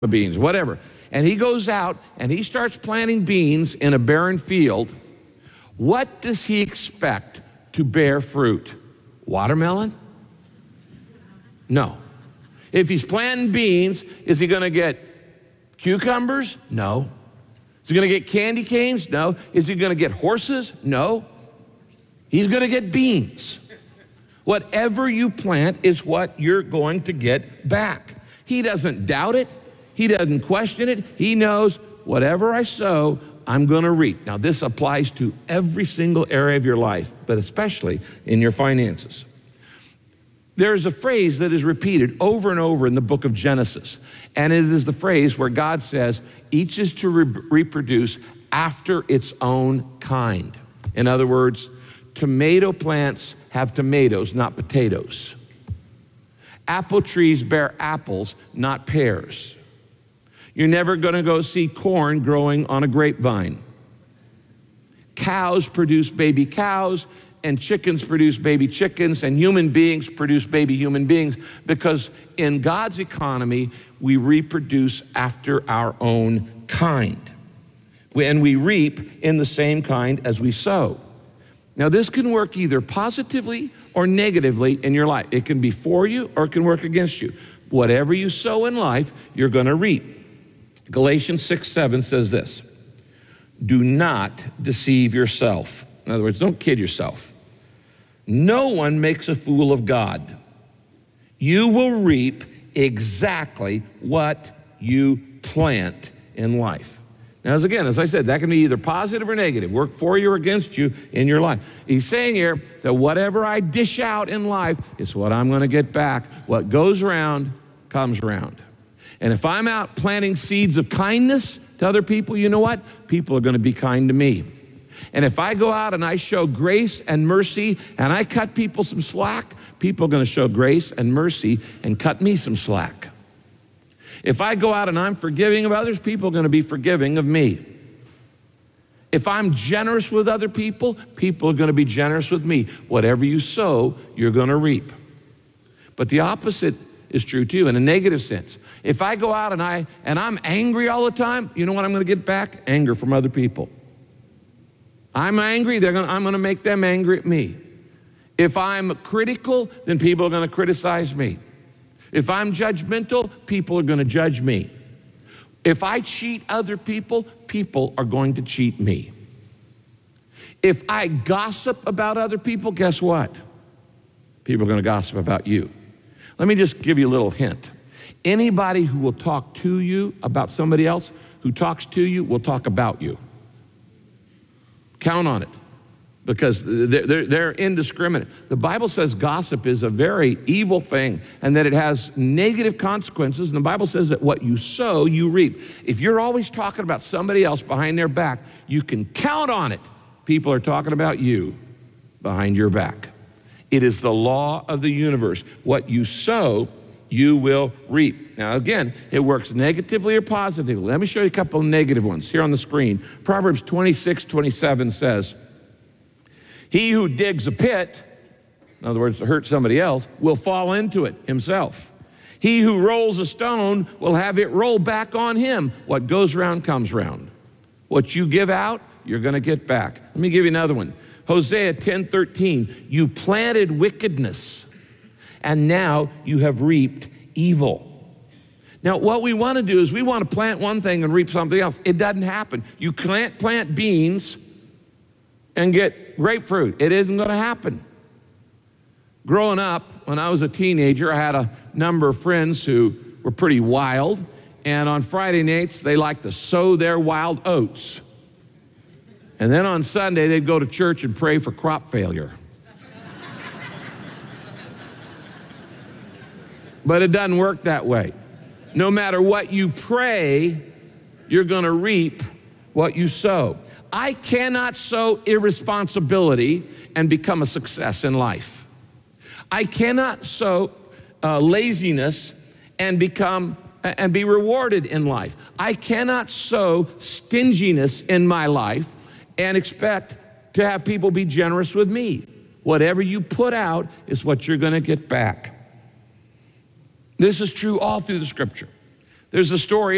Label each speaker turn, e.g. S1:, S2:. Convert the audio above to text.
S1: beans, whatever. And he goes out and he starts planting beans in a barren field. What does he expect to bear fruit? Watermelon? No. If he's planting beans, is he going to get cucumbers? No. Is he going to get candy canes? No. Is he going to get horses? No. He's going to get beans. Whatever you plant is what you're going to get back. He doesn't doubt it. He doesn't question it. He knows whatever I sow, I'm going to reap. Now, this applies to every single area of your life, but especially in your finances. There's a phrase that is repeated over and over in the book of Genesis, and it is the phrase where God says, each is to reproduce after its own kind. In other words, tomato plants have tomatoes, not potatoes. Apple trees bear apples, not pears. You're never going to go see corn growing on a grapevine. Cows produce baby cows, and chickens produce baby chickens, and human beings produce baby human beings, because in God's economy, we reproduce after our own kind. And we reap in the same kind as we sow. Now, this can work either positively or negatively in your life. It can be for you or it can work against you. Whatever you sow in life, you're going to reap. Galatians 6:7 says this: do not deceive yourself. In other words, don't kid yourself. No one makes a fool of God. You will reap exactly what you plant in life. Now, as I said, that can be either positive or negative, work for you or against you in your life. He's saying here that whatever I dish out in life is what I'm going to get back. What goes around comes around. And if I'm out planting seeds of kindness to other people, you know what? People are going to be kind to me. And if I go out and I show grace and mercy and I cut people some slack, people are going to show grace and mercy and cut me some slack. If I go out and I'm forgiving of others, people are going to be forgiving of me. If I'm generous with other people, people are going to be generous with me. Whatever you sow, you're going to reap. But the opposite is true too, in a negative sense. If I go out and I'm angry all the time, you know what I'm going to get back? Anger from other people. I'm angry, I'm going to make them angry at me. If I'm critical, then people are going to criticize me. If I'm judgmental, people are going to judge me. If I cheat other people, people are going to cheat me. If I gossip about other people, guess what? People are going to gossip about you. Let me just give you a little hint. Anybody who will talk to you about somebody else, who talks to you, will talk about you. Count on it, because they're indiscriminate. The Bible says gossip is a very evil thing and that it has negative consequences. And the Bible says that what you sow, you reap. If you're always talking about somebody else behind their back, you can count on it. People are talking about you behind your back. It is the law of the universe. What you sow, you will reap. Now, again, it works negatively or positively. Let me show you a couple of negative ones here on the screen. Proverbs 26:27 says, he who digs a pit, in other words, to hurt somebody else, will fall into it himself. He who rolls a stone will have it roll back on him. What goes around comes around. What you give out, you're going to get back. Let me give you another one. Hosea 10:13, you planted wickedness, and now you have reaped evil. Now, what we want to do is we want to plant one thing and reap something else. It doesn't happen. You can't plant beans and get grapefruit. It isn't going to happen. Growing up, when I was a teenager, I had a number of friends who were pretty wild, and on Friday nights, they liked to sow their wild oats. And then on Sunday, they'd go to church and pray for crop failure. But it doesn't work that way. No matter what you pray, you're going to reap what you sow. I cannot sow irresponsibility and become a success in life. I cannot sow laziness and be rewarded in life. I cannot sow stinginess in my life and expect to have people be generous with me. Whatever you put out is what you're going to get back. This is true all through the scripture. There's a story